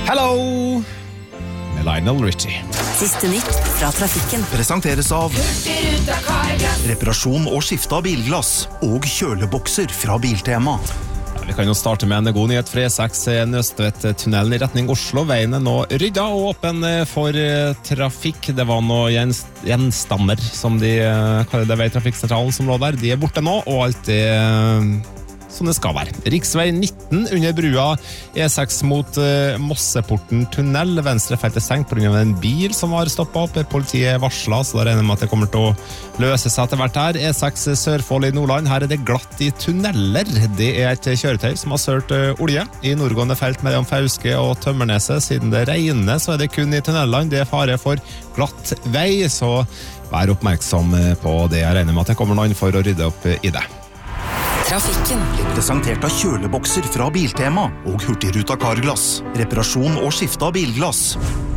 Hello! Med Lionel Richie. Siste nytt fra trafikken. Presenteres av reparasjon og skifte av bilglass og kjølebokser fra Biltema. Vi kan jo starte med en god nyhet for E6 Nøstvet-tunnelen i retning Oslo. Veien er nå rydda og åpen for trafikk. Det var noe gjenstander som de kaller det veitrafikksentralen som lå der. De er borte nå, og alt er som det skal være. Riksvei 19 under brua E6 mot Mosseporten tunnel. Venstre felt er stengt på grunn av en bil som har stoppet opp. Politiet varslet, så da regner jeg med at det kommer til å løse seg etter hvert her. E6 Sørfold i Nordland. Her er det glatt i tunneler. Det er et kjøretøy som har sølt olje i nordgående felt mellom Fauske og Tømmerneset. Siden det regner, så er det kun i tunnelene. Det er fare for glatt vei, så vær oppmerksom på det. Jeg regner med at det kommer noen for å rydde opp i det. Trafikken. Presentert av kjølebokser fra Biltema og Hurtigruta Carglass. Reparasjon og skifte av bilglass.